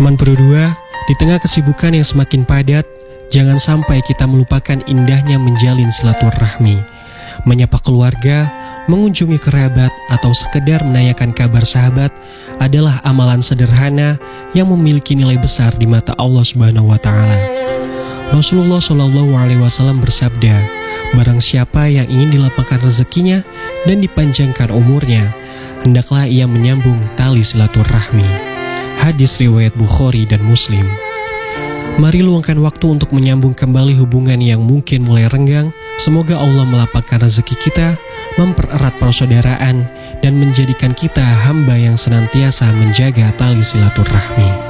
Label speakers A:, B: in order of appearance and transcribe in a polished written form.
A: Teman berdua, di tengah kesibukan yang semakin padat, jangan sampai kita melupakan indahnya menjalin silaturahmi, menyapa keluarga, mengunjungi kerabat, atau sekedar menanyakan kabar sahabat adalah amalan sederhana yang memiliki nilai besar di mata Allah Subhanahu wa Ta'ala. Rasulullah Shallallahu Alaihi Wasallam bersabda, barang siapa yang ingin dilapangkan rezekinya dan dipanjangkan umurnya, hendaklah ia menyambung tali silaturahmi. Hadis riwayat Bukhari dan Muslim. Mari luangkan waktu untuk menyambung kembali hubungan yang mungkin mulai renggang. Semoga Allah melapangkan rezeki kita, mempererat persaudaraan, dan menjadikan kita hamba yang senantiasa menjaga tali silaturahmi.